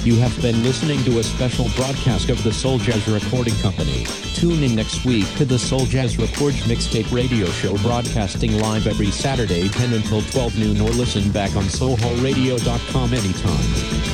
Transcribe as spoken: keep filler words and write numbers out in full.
You have been listening to a special broadcast of the Soul Jazz Recording Company. Tune in next week to the Soul Jazz Records Mixtape Radio Show, broadcasting live every Saturday ten until twelve noon, or listen back on soul hall radio dot com anytime.